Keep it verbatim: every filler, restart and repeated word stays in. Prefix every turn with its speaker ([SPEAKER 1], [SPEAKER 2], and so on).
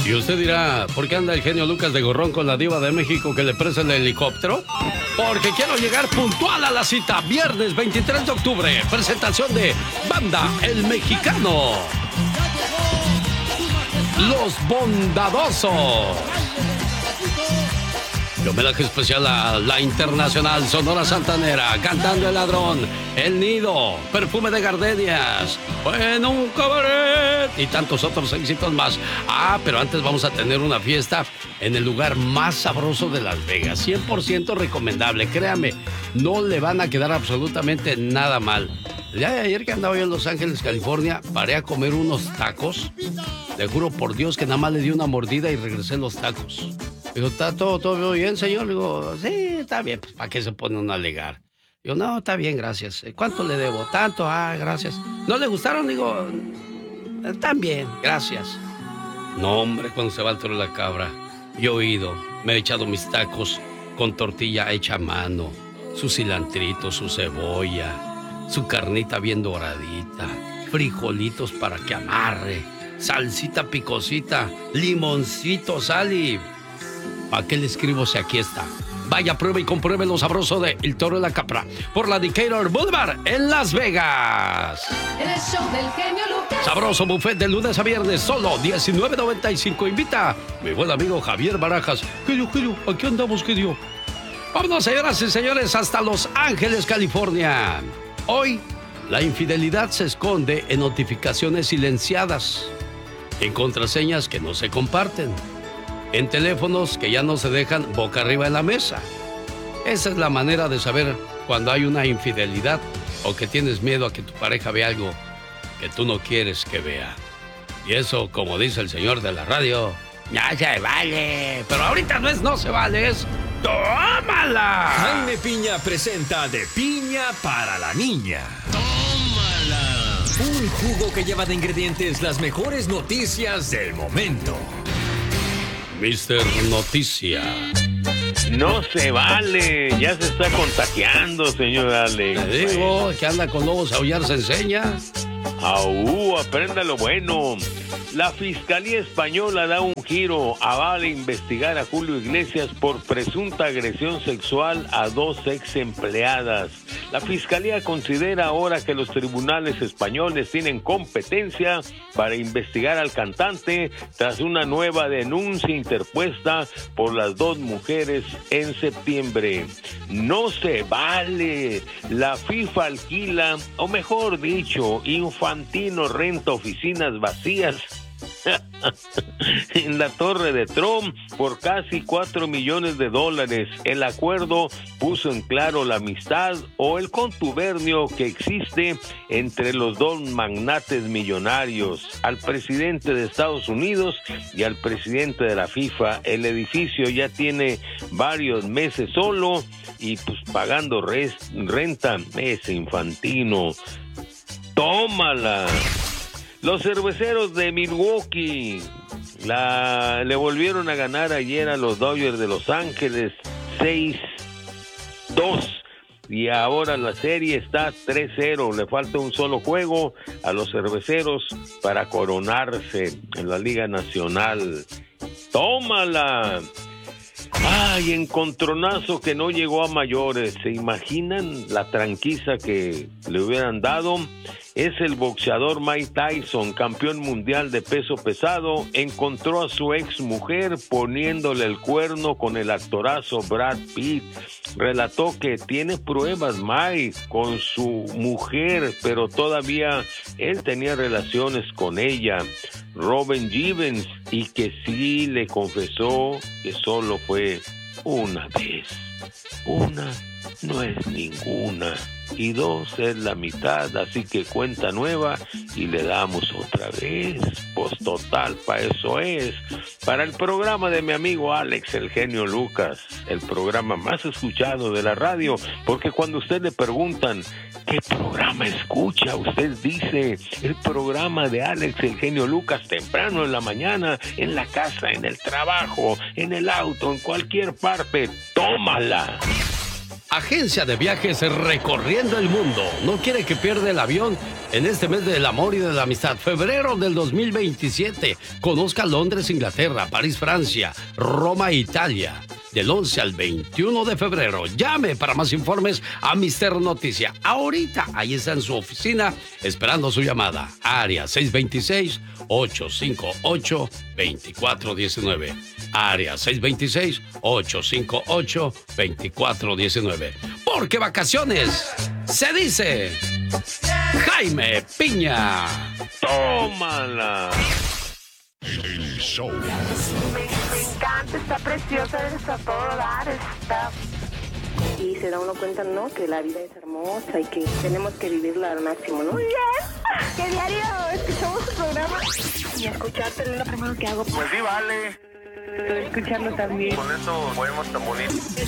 [SPEAKER 1] Y usted dirá, ¿por qué anda el genio Lucas de gorrón con la diva de México que le presta el helicóptero? Porque quiero llegar puntual a la cita. Viernes veintitrés de octubre, presentación de Banda El Mexicano. Los Bondadosos. Y homenaje especial a la internacional Sonora Santanera, Cantando el Ladrón, El Nido, Perfume de Gardenias, En un Cabaret y tantos otros éxitos más. Ah, pero antes vamos a tener una fiesta en el lugar más sabroso de Las Vegas. cien por ciento recomendable, créame, no le van a quedar absolutamente nada mal. Ya de ayer que andaba yo en Los Ángeles, California, paré a comer unos tacos. Le juro por Dios que nada más le di una mordida y regresé los tacos. Digo, ¿está todo, todo bien, señor? Le digo, sí, está bien. Pues, ¿para qué se pone uno a alegar? Digo, no, está bien, gracias. ¿Cuánto le debo? Tanto, ah, gracias. ¿No le gustaron? Digo, están bien, gracias. No, hombre, cuando se va el toro de la cabra. Yo he ido, me he echado mis tacos con tortilla hecha a mano, su cilantrito, su cebolla, su carnita bien doradita, frijolitos para que amarre, salsita picosita, limoncito, sal y... ¿Para qué le escribo si aquí está? Vaya, pruebe y compruebe lo sabroso de El Toro de la Capra por la Decatur Boulevard en Las Vegas.
[SPEAKER 2] El show del genio Lucas.
[SPEAKER 1] Sabroso buffet de lunes a viernes, solo diecinueve noventa y cinco. Invita mi buen amigo Javier Barajas. Genio, genio, aquí andamos, genio. Vámonos, señoras y señores, hasta Los Ángeles, California. Hoy, la infidelidad se esconde en notificaciones silenciadas, en contraseñas que no se comparten, en teléfonos que ya no se dejan boca arriba en la mesa. Esa es la manera de saber cuando hay una infidelidad o que tienes miedo a que tu pareja vea algo que tú no quieres que vea. Y eso, como dice el señor de la radio, ya se vale. Pero ahorita no es no se vale, es tómala.
[SPEAKER 3] Jaime Piña presenta De Piña para la Niña. ¡Tómala! Un jugo que lleva de ingredientes las mejores noticias del momento.
[SPEAKER 1] mister Noticia.
[SPEAKER 4] No se vale, ya se está contagiando, señor Alex.
[SPEAKER 1] Le digo que anda con lobos a aullar se enseña.
[SPEAKER 4] Aú, aprenda lo bueno. La Fiscalía Española da un giro, avala investigar a Julio Iglesias por presunta agresión sexual a dos ex empleadas. La Fiscalía considera ahora que los tribunales españoles tienen competencia para investigar al cantante tras una nueva denuncia interpuesta por las dos mujeres en septiembre. No se vale. La FIFA alquila, o mejor dicho, Infantino renta oficinas vacías en la Torre de Trump por casi cuatro millones de dólares. El acuerdo puso en claro la amistad o el contubernio que existe entre los dos magnates millonarios, al presidente de Estados Unidos y al presidente de la FIFA. El edificio ya tiene varios meses solo y pues pagando res, renta. Ese Infantino, tómala. Los cerveceros de Milwaukee la, le volvieron a ganar ayer a los Dodgers de Los Ángeles seis dos y ahora la serie está tres cero. Le falta un solo juego a los cerveceros para coronarse en la Liga Nacional. ¡Tómala! ¡Ay, encontronazo que no llegó a mayores! ¿Se imaginan la tranquiza que le hubieran dado? Es el boxeador Mike Tyson, campeón mundial de peso pesado, encontró a su ex mujer poniéndole el cuerno con el actorazo Brad Pitt. Relató que tiene pruebas Mike con su mujer, pero todavía él tenía relaciones con ella, Robin Givens, y que sí le confesó que solo fue una vez. Una no es ninguna y dos es la mitad, así que cuenta nueva y le damos otra vez. Pues total, para eso es. Para el programa de mi amigo Alex, el genio Lucas, el programa más escuchado de la radio, porque cuando usted le preguntan ¿qué programa escucha?, usted dice el programa de Alex, el genio Lucas, temprano en la mañana, en la casa, en el trabajo, en el auto, en cualquier parte. ¡Tómala!
[SPEAKER 1] Agencia de viajes recorriendo el mundo. No quiere que pierda el avión en este mes del amor y de la amistad. Febrero del dos mil veintisiete. Conozca Londres, Inglaterra, París, Francia, Roma, Italia. Del once al veintiuno de febrero. Llame para más informes a Mister Noticia. Ahorita, ahí está en su oficina esperando su llamada. Área seis dos seis, ocho cinco ocho, dos cuatro uno nueve. Área seis dos seis, ocho cinco ocho, dos cuatro uno nueve. Porque vacaciones se dice Jaime Piña.
[SPEAKER 4] ¡Tómala!
[SPEAKER 5] El show.
[SPEAKER 6] Me, me encanta, está preciosa, está todo dar, está... Y se da uno cuenta, ¿no? Que la vida es hermosa y que tenemos que vivirla al máximo, ¿no? Muy bien, que diario escuchamos tu programa y escucharte es lo primero que hago.
[SPEAKER 7] Pues sí, vale.
[SPEAKER 6] Escucharlo también.
[SPEAKER 7] Con eso podemos tan bonito.